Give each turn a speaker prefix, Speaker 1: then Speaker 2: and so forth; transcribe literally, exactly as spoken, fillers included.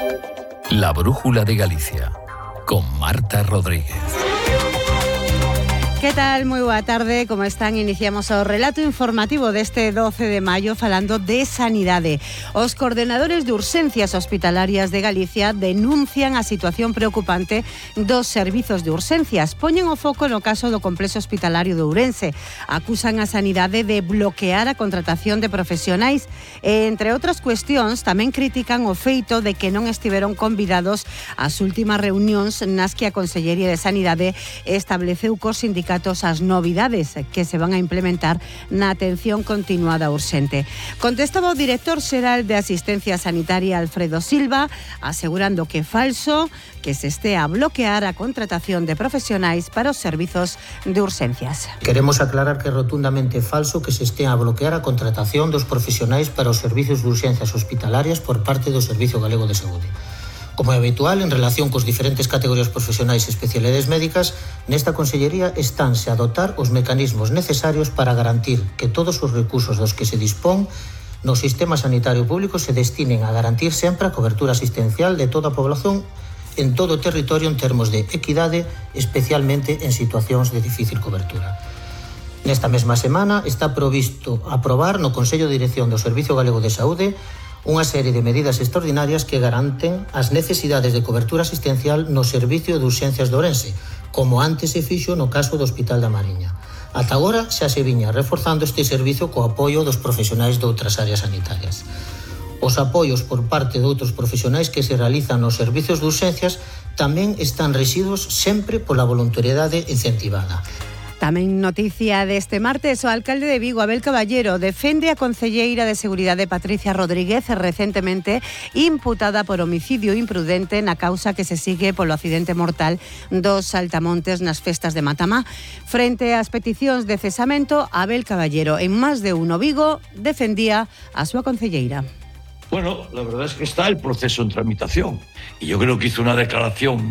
Speaker 1: La Brújula de Galicia, con Marta Rodríguez.
Speaker 2: Que tal? Moi boa tarde, como están? Iniciamos o relato informativo deste doce de maio falando de sanidade. Os coordenadores de urxencias hospitalarias de Galicia denuncian a situación preocupante dos servizos de urxencias. Poñen o foco no caso do complexo hospitalario de Ourense. Acusan a sanidade de bloquear a contratación de profesionais e, entre outras cuestións, tamén critican o feito de que non estiveron convidados ás últimas reunións nas que a Consellería de Sanidade estableceu cos sindicatos as novidades que se van a implementar na atención continuada urxente. Contestaba o director xeral de Asistencia Sanitaria, Alfredo Silva, asegurando que é falso que se estea a bloquear a contratación de profesionais para os servizos de urxencias.
Speaker 3: Queremos aclarar que é rotundamente falso que se estea a bloquear a contratación dos profesionais para os servizos de urxencias hospitalarias por parte do Servizo Galego de Saúde. Como é habitual, en relación cos diferentes categorías profesionais e especialidades médicas, nesta Consellería estánse a dotar os mecanismos necesarios para garantir que todos os recursos dos que se dispón no sistema sanitario público se destinen a garantir sempre a cobertura asistencial de toda a población en todo o territorio en termos de equidade, especialmente en situacións de difícil cobertura. Nesta mesma semana está provisto aprobar no Consello de Dirección do Servizo Galego de Saúde unha serie de medidas extraordinarias que garanten as necesidades de cobertura asistencial no Servicio de Urxencias de Ourense, como antes se fixo no caso do Hospital da Mariña. Ata agora xa se viña reforzando este servizo co apoio dos profesionais de outras áreas sanitarias. Os apoios por parte de outros profesionais que se realizan nos servizos de urxencias tamén están rexidos sempre pola voluntariedade incentivada.
Speaker 2: Tamén noticia deste martes, o alcalde de Vigo, Abel Caballero, defende a concelleira de Seguridade, Patricia Rodríguez, recentemente imputada por homicidio imprudente na causa que se sigue polo accidente mortal dos saltamontes nas festas de Matamá. Frente ás peticións de cesamento, Abel Caballero, en máis de uno Vigo, defendía a súa concelleira.
Speaker 4: Bueno, la verdad es que está el proceso en tramitación y yo creo que hizo una declaración